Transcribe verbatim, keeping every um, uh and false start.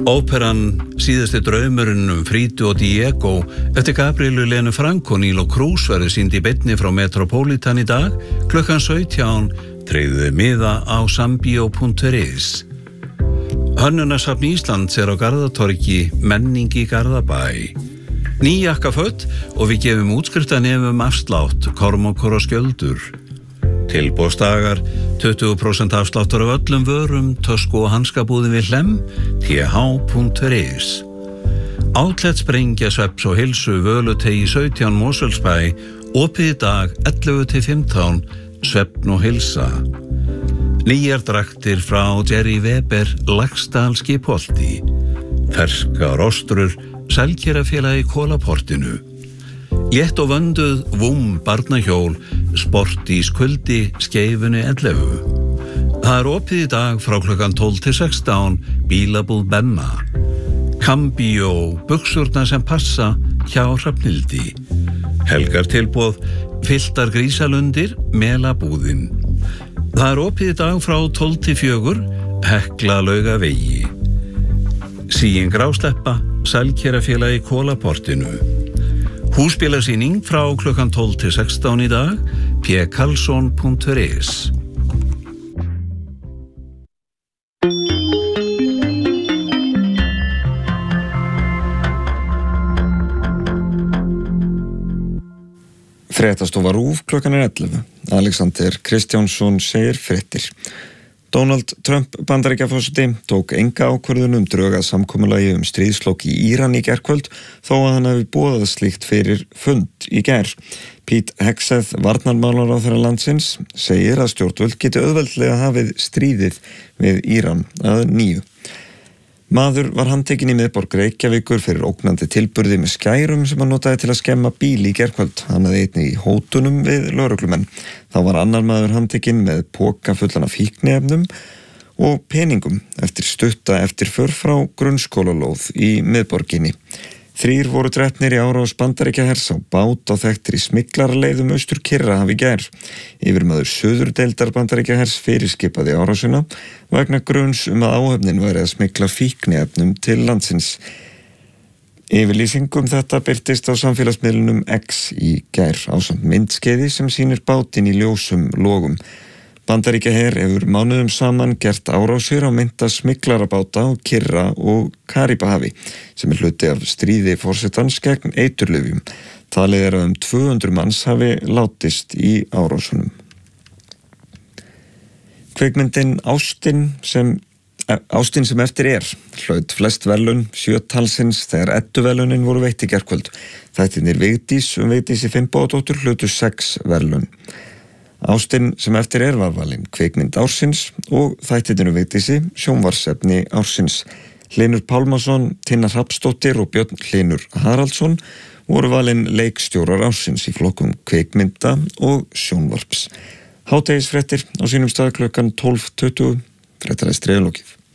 Óperan Síðasti draumurinn um Frídu og Diego eftir Gabrielu Lenu Frank og Nílo Krús verður sýnd í beinni frá Metropolitan í dag klukkan sautján. Tryggðu miða á sambio punktur is. Hönnunarsafn Íslands er á Garðatorgi, menning í Garðabæ. Ný jakkaföt og við gefum útskriftarnefum afslátt, Kormákur og Skjöldur. Tilboðsdagar, tuttugu prósent afsláttur af öllum vörum, tösku og hanskabúðin við Hlemm, t h punktur is. Outlet Sprengja Svepps og Heilsu Völutegi sautján Mosfellsbæ, opið í dag ellefu til fimmtán, Svefn og Heilsa. Nýjar draktir frá Jerry Weber, Laxdal Skipholti. Ferskar ostrur, Sælkerafélagi Kólaportinu. Létt og vönduð, vúm, barnahjól, sport í skuldi, Skeifunni ellefu. Það er opið í dag frá klukkan tólf til sextán, bílabúð Benna. Cambio, buxurna sem passa, hjá Hrafnhildi. Helgar tilboð, fylltar grísalundir, Melabúðin. Það er opið í dag frá tólf til fjögur, Hekla Laugavegi. Síin Grásleppa, Sælkerafélagi Kólaportinu. Húsbílasýning frá klukkan tólf til sextán í dag, p karlsson punktur is. Fréttastofa RÚV klukkan er ellefu. Alexander Kristjánsson segir fréttir. Donald Trump Bandaríkjaforseti tók enga ákvörðun um drög að samkomulagi um stríðslok í Íran í gærkvöld þó að hann hafi boðað slíkt fyrir fund í gær. Pete Hegseth, varnarmálaráðherra landsins, segir að stjórnvöld geti auðveldlega hafið stríðið við Íran að nýju. Maður var handtekinn í miðborg Reykjavíkur fyrir ógnandi tilburði með skærum sem hann notaði til að skemma bíl í gærkvöld. Hann hafði einnig í hótunum við lögreglumenn. Þá var annar maður handtekinn með poka fullan af fíkniefnum og peningum eftir stutta eftirför frá grunnskólalóð í miðborginni. Þrír voru drepnir í árás Bandaríkjahers á bát á þekktri smyglarleiðum austur Kyrrahaf í gær. Yfirmaður suðurdeildar Bandaríkjahers fyrirskipaði árásina vegna gruns um að áhöfnin væri að smygla fíkniefnum til landsins. Yfirlýsing um þetta birtist á samfélagsmiðlunum X í gær ásamt myndskeiði sem sýnir bátinn í ljósum logum. Bandaríkjaher hefur mánuðum saman gert árásir á mynda smyglarabáta á Kyrra og Karíbahafi sem er hluti af stríði forsetans gegn eiturlyfjum. Talið er að um tvö hundruð manns hafi látist í árásunum. Kvikmyndin Ástin sem, Ástin sem eftir er hlaut flest verðlaun sjö talsins þegar Edduverðlaunin voru veitt í gærkvöld. Þættirnir Vigdís um Vigdísi Finnbogadóttur hlutu sex verðlaun. Ástin sem eftir er var valin kvikmynd ársins og þættirnir um Vigdísi sjónvarpsefni ársins. Hlynur Pálmason, Tinna Hrafnsdóttir og Björn Hlynur Haraldsson voru valin leikstjórar ársins í flokkum kvikmynda og sjónvarps. Hádegisfréttir á sínum stað klukkan tólf tuttugu. Fréttaræðis dreiflokið.